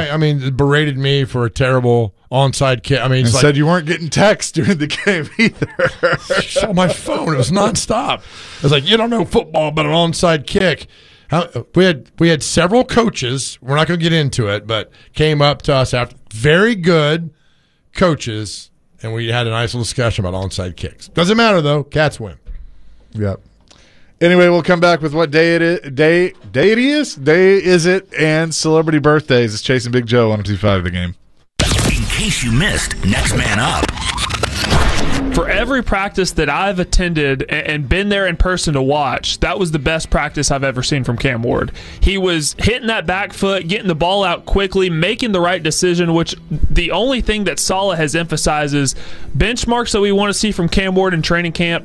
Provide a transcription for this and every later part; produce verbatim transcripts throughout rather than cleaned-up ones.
I mean, berated me for a terrible onside kick. I mean, and it's said like, you weren't getting texts during the game either. on my phone, it was nonstop. It was like, you don't know football, but an onside kick. How, we had we had several coaches. We're not going to get into it, but came up to us after very good coaches, and we had a nice little discussion about onside kicks. Doesn't matter though. Cats win. Yep. Anyway, we'll come back with what day it is. Day day it is. Day is it? And celebrity birthdays. It's Chasing Big Joe on two five The Game. In case you missed, Next Man Up. For every practice that I've attended and been there in person to watch, that was the best practice I've ever seen from Cam Ward. He was hitting that back foot, getting the ball out quickly, making the right decision, which the only thing that Saleh has emphasized is benchmarks that we want to see from Cam Ward in training camp.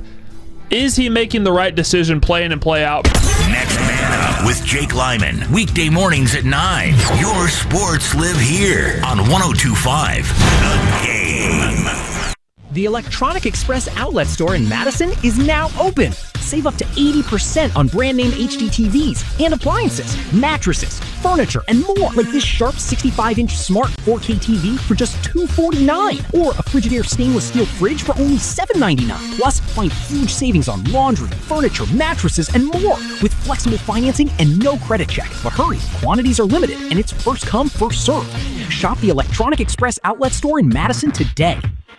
Is he making the right decision, play in and play out? Next Man Up with Jake Lyman. Weekday mornings at nine. Your sports live here on one oh two point five The Game. The Electronic Express outlet store in Madison is now open. Save up to eighty percent on brand name H D T Vs and appliances, mattresses, furniture, and more. Like this Sharp sixty-five inch smart four K T V for just two hundred forty-nine dollars. Or a Frigidaire stainless steel fridge for only seven ninety-nine. Plus, find huge savings on laundry, furniture, mattresses, and more. With flexible financing and no credit check. But hurry, quantities are limited and it's first come, first served. Shop the Electronic Express outlet store in Madison today.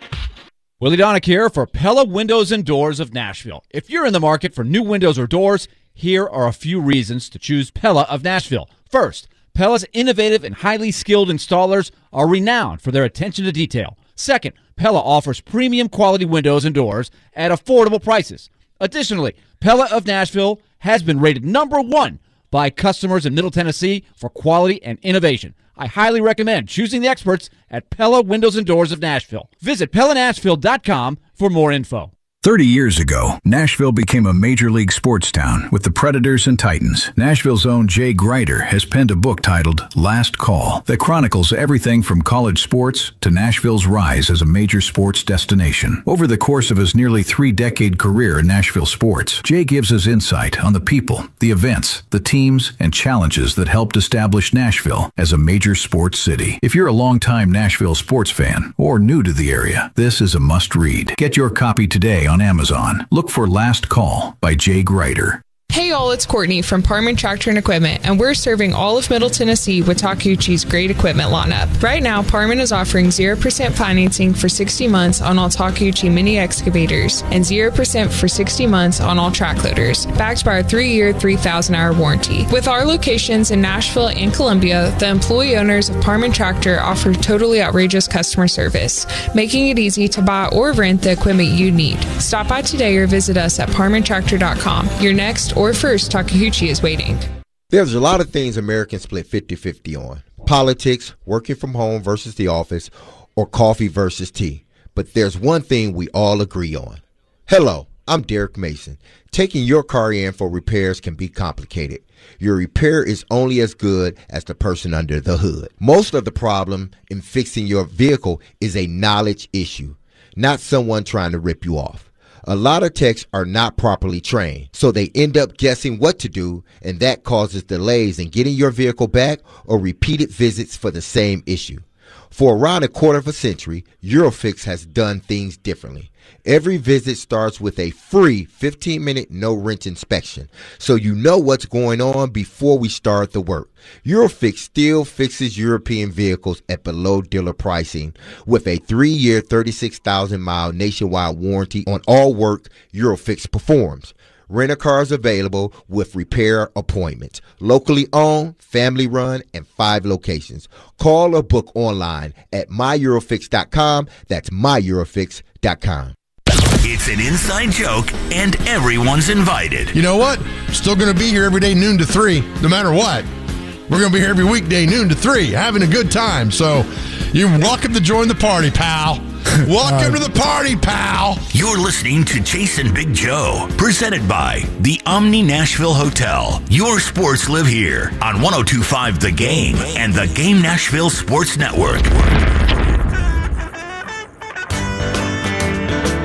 Willie Donick here for Pella Windows and Doors of Nashville. If you're in the market for new windows or doors, here are a few reasons to choose Pella of Nashville. First, Pella's innovative and highly skilled installers are renowned for their attention to detail. Second, Pella offers premium quality windows and doors at affordable prices. Additionally, Pella of Nashville has been rated number one by customers in Middle Tennessee for quality and innovation. I highly recommend choosing the experts at Pella Windows and Doors of Nashville. Visit Pella Nashville dot com for more info. thirty years ago, Nashville became a major league sports town with the Predators and Titans. Nashville's own Jay Grider has penned a book titled Last Call that chronicles everything from college sports to Nashville's rise as a major sports destination. Over the course of his nearly three-decade career in Nashville sports, Jay gives us insight on the people, the events, the teams, and challenges that helped establish Nashville as a major sports city. If you're a longtime Nashville sports fan or new to the area, this is a must-read. Get your copy today on Amazon. Look for Last Call by Jay Grider. Hey all, it's Courtney from Parman Tractor and Equipment, and we're serving all of Middle Tennessee with Takeuchi's great equipment lineup. Right now, Parman is offering zero percent financing for sixty months on all Takeuchi mini excavators and zero percent for sixty months on all track loaders, backed by our three-year, three thousand hour warranty. With our locations in Nashville and Columbia, the employee owners of Parman Tractor offer totally outrageous customer service, making it easy to buy or rent the equipment you need. Stop by today or visit us at parman tractor dot com. Your next or first Takeuchi is waiting. There's a lot of things Americans split fifty-fifty on. Politics, working from home versus the office, or coffee versus tea. But there's one thing we all agree on. Hello, I'm Derek Mason. Taking your car in for repairs can be complicated. Your repair is only as good as the person under the hood. Most of the problem in fixing your vehicle is a knowledge issue, not someone trying to rip you off. A lot of techs are not properly trained, so they end up guessing what to do, and that causes delays in getting your vehicle back or repeated visits for the same issue. For around a quarter of a century, Eurofix has done things differently. Every visit starts with a free fifteen minute no-wrench inspection, so you know what's going on before we start the work. Eurofix still fixes European vehicles at below dealer pricing with a three-year, thirty-six thousand mile nationwide warranty on all work Eurofix performs. Rent-a-cars available with repair appointments. Locally owned, family run, and five locations. Call or book online at my eurofix dot com. That's my eurofix dot com. It's an inside joke, and everyone's invited. You know what? Still going to be here every day, noon to three, no matter what. We're going to be here every weekday, noon to three, having a good time. So you're welcome to join the party, pal. Welcome uh, to the party, pal. You're listening to Chasing Big Joe, presented by the Omni Nashville Hotel. Your sports live here on one oh two point five The Game and the Game Nashville Sports Network.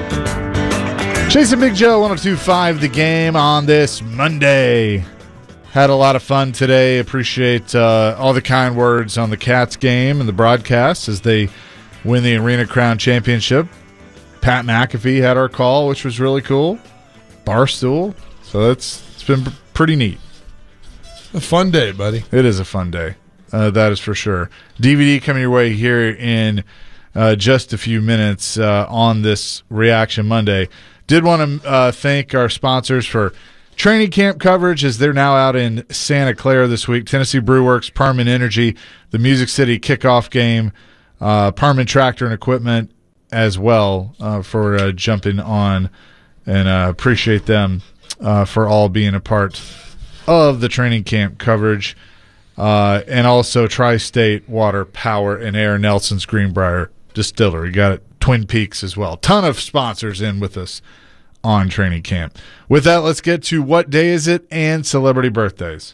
Chasing Big Joe, one oh two point five The Game on this Monday. Had a lot of fun today. Appreciate uh, all the kind words on the Cats game and the broadcast as they win the Arena Crown Championship. Pat McAfee had our call, which was really cool. Barstool. So that's it's been p- pretty neat. A fun day, buddy. It is a fun day. Uh, that is for sure. D V D coming your way here in uh, just a few minutes uh, on this Reaction Monday. Did want to uh, thank our sponsors for training camp coverage as they're now out in Santa Clara this week. Tennessee Brew Works, Parman Energy, the Music City kickoff game, uh, Parman Tractor and Equipment as well uh, for uh, jumping on, and uh, appreciate them uh, for all being a part of the training camp coverage. Uh, and also Tri-State Water, Power, and Air, Nelson's Greenbrier Distillery. Got it, Twin Peaks as well. Ton of sponsors in with us on training camp. With that, let's get to what day is it and celebrity birthdays.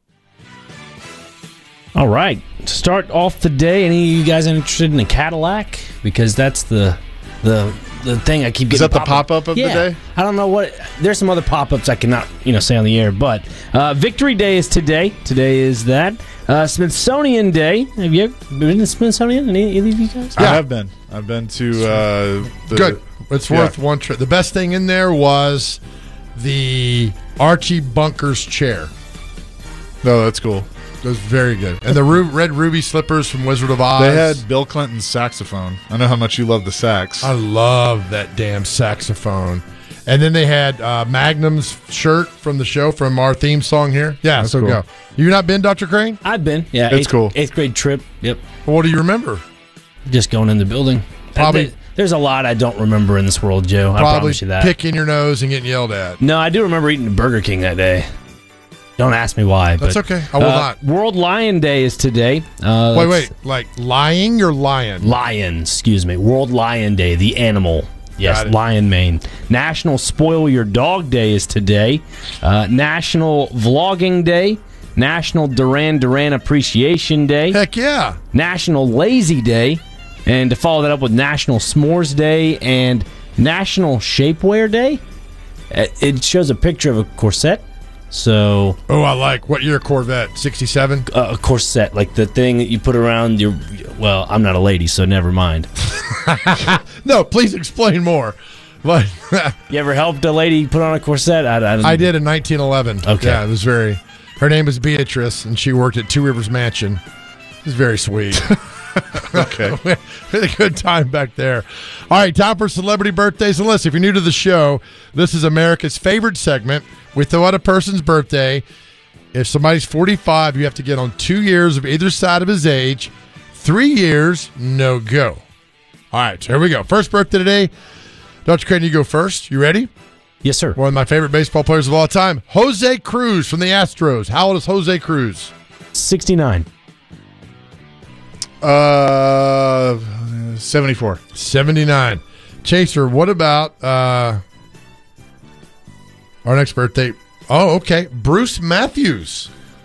All right. To start off the day, any of you guys interested in a Cadillac? Because that's the the the thing I keep getting. Is that the pop-up. pop-up of yeah. the day? I don't know what. There's some other pop-ups I cannot you know say on the air, but uh, Victory Day is today. Today is that. Uh, Smithsonian Day. Have you ever been to Smithsonian? Any, any of you guys? I have been. I've been to uh, the, Good. It's yeah. worth one trip. The best thing in there was the Archie Bunkers chair. No, that's cool. It was very good. And the ru- red ruby slippers from Wizard of Oz. They had Bill Clinton's saxophone. I know how much you love the sax. I love that damn saxophone. And then they had uh, Magnum's shirt from the show from our theme song here. Yeah, That's so cool. go. You not been, Doctor Crane? I've been. Yeah, It's eighth, cool. Eighth grade trip. Yep. Well, what do you remember? Just going in the building. Probably- There- There's a lot I don't remember in this world, Joe. I Probably promise you that. picking your nose and getting yelled at. No, I do remember eating at Burger King that day. Don't ask me why. That's but, okay. I will uh, not. World Lion Day is today. Uh, Wait, let's- wait. Like lying or lion? Lion, excuse me. World Lion Day, the animal. Yes, Got it. lion mane. National Spoil Your Dog Day is today. Uh, National Vlogging Day. National Duran Duran Appreciation Day. Heck yeah. National Lazy Day. And to follow that up with National S'mores Day and National Shapewear Day. Uh, It shows a picture of a corset. So Oh, I like. What year Corvette? sixty-seven? uh, a corset, like the thing that you put around your. Well, I'm not a lady, so never mind. No, please explain more. But You ever helped a lady put on a corset? I, I, don't- I did in nineteen eleven. Okay. Yeah, it was very. Her name was Beatrice, and she worked at Two Rivers Mansion. It was very sweet. Okay. We had a good time back there. All right, time for celebrity birthdays. And listen, if you're new to the show, this is America's favorite segment. We throw out a person's birthday. If somebody's forty-five, you have to get on two years of either side of his age. Three years, no go. All right, so here we go. First birthday today. Doctor Crane, you go first. You ready? Yes, sir. One of my favorite baseball players of all time, Jose Cruz from the Astros. How old is Jose Cruz? sixty-nine. Uh, seventy-four. seventy-nine. Chaser, what about uh, our next birthday? Oh, okay. Bruce Matthews.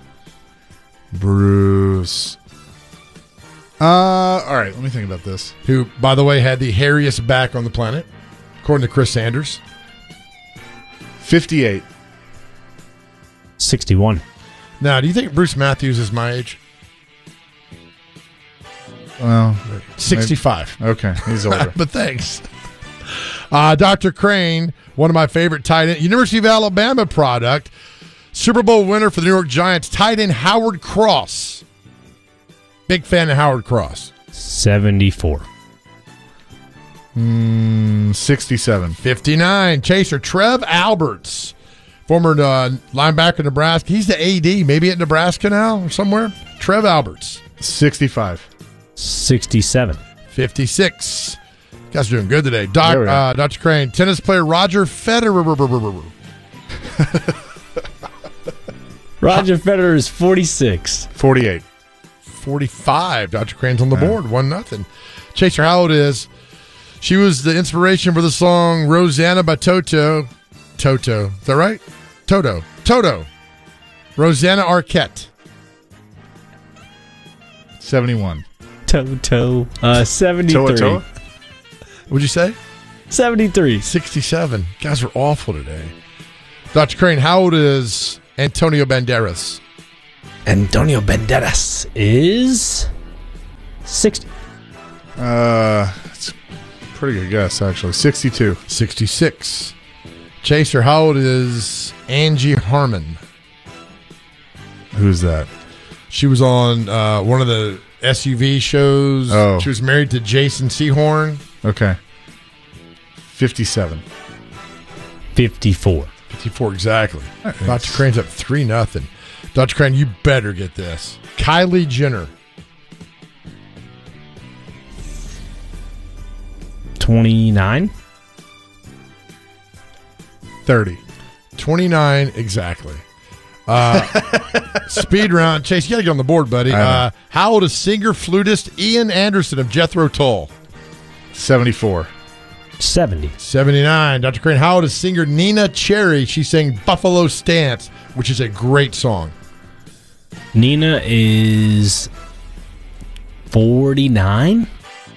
Bruce. Uh, all right, let me think about this. Who, by the way, had the hairiest back on the planet, according to Chris Sanders. fifty-eight. sixty-one. Now, do you think Bruce Matthews is my age? Well, sixty-five. okay, he's older. But thanks. Uh, Doctor Crane, one of my favorite tight end, University of Alabama product, Super Bowl winner for the New York Giants, tight end Howard Cross. Big fan of Howard Cross. seventy-four. Mm, sixty-seven. fifty-nine. Chaser, Trev Alberts, former uh, linebacker in Nebraska. He's the A D, maybe at Nebraska now or somewhere. Trev Alberts. sixty-five. sixty-seven. fifty-six. You guys are doing good today. Doc, There we are. uh, Doctor Crane, tennis player Roger Federer. Roger Federer is forty-six. forty-eight. forty-five. Doctor Crane's on the board. One nothing. Chaser, how old is? She was the inspiration for the song Rosanna by Toto. Toto. Is that right? Toto. Toto. Rosanna Arquette. seventy-one. Toto. Uh, seventy-three. Toa Toa? What'd you say? seventy-three. sixty-seven. Guys are awful today. Doctor Crane, how old is Antonio Banderas. Antonio Banderas is sixty. Uh, it's a pretty good guess, actually. sixty-two. sixty-six. Chaser, how old is Angie Harmon? Who's that? She was on uh, one of the S U V shows. Oh. She was married to Jason Sehorn. Okay. fifty-seven. fifty-four. fifty-four, exactly. Doctor Crane's up three nothing. Doctor Crane, you better get this. Kylie Jenner. twenty-nine. thirty. twenty-nine, exactly. Uh, speed round. Chase, you got to get on the board, buddy. Uh, how old is singer flutist Ian Anderson of Jethro Tull? seventy-four. seventy. seventy-nine. Doctor Crane, how old is singer Nina Cherry? She sang Buffalo Stance, which is a great song. Nina is forty-nine.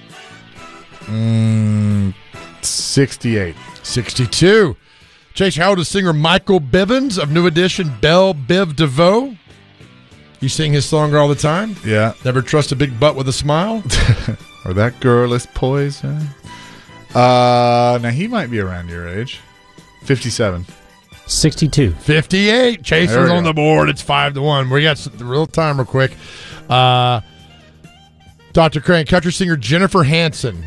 Mm, sixty-eight. sixty-two. Chase, how old is singer Michael Bivins of New Edition, Belle Biv DeVoe? You sing his song all the time? Yeah. Never trust a big butt with a smile? Or that girl is poison. Uh, now, he might be around your age. fifty-seven. sixty-two. fifty-eight. Chaser's There we on go. the board. It's five to one. We got some, real time real quick. Uh, Doctor Crane, country singer Jennifer Hanson.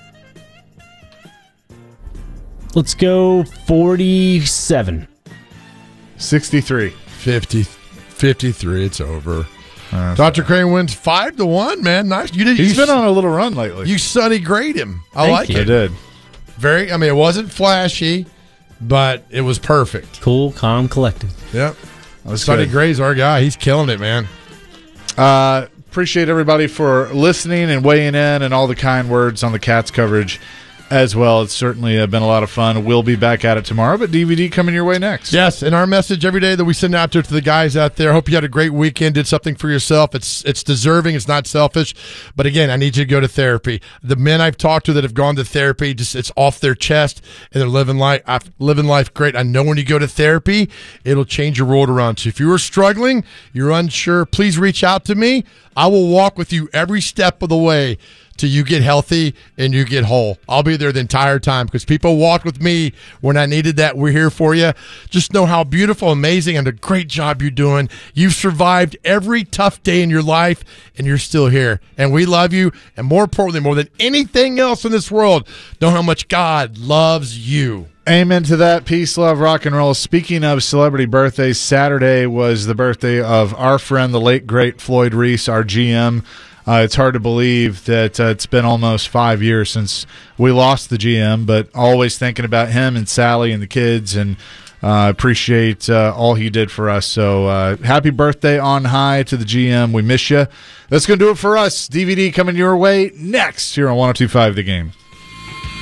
Let's go forty-seven. sixty-three. fifty, fifty-three. It's over. Uh, Doctor Crane wins five to one, man. Nice. You did. He's you, been on a little run lately. You Sonny grade him. I Thank like you. I it. did. Very. I mean, it wasn't flashy, but it was perfect. Cool, calm, collected. Yep. That was Sonny good. Gray's our guy. He's killing it, man. Uh, appreciate everybody for listening and weighing in and all the kind words on the Cats coverage as well. It's certainly uh, been a lot of fun. We'll be back at it tomorrow, but D V D coming your way next. Yes, and our message every day that we send out to, to the guys out there. Hope you had a great weekend, did something for yourself. It's it's deserving. It's not selfish. But again, I need you to go to therapy. The men I've talked to that have gone to therapy, just it's off their chest and they're living life living life great. I know when you go to therapy, it'll change your world around. So if you are struggling, you're unsure, please reach out to me. I will walk with you every step of the way till you get healthy and you get whole. I'll be there the entire time because people walked with me when I needed that. We're here for you. Just know how beautiful, amazing, and a great job you're doing. You've survived every tough day in your life, and you're still here. And we love you. And more importantly, more than anything else in this world, know how much God loves you. Amen to that. Peace, love, rock and roll. Speaking of celebrity birthdays, Saturday was the birthday of our friend, the late, great Floyd Reese, our G M. Uh, it's hard to believe that uh, it's been almost five years since we lost the G M, but always thinking about him and Sally and the kids, and uh, appreciate uh, all he did for us. So uh, happy birthday on high to the G M. We miss you. That's going to do it for us. D V D coming your way next here on one oh two point five The Game.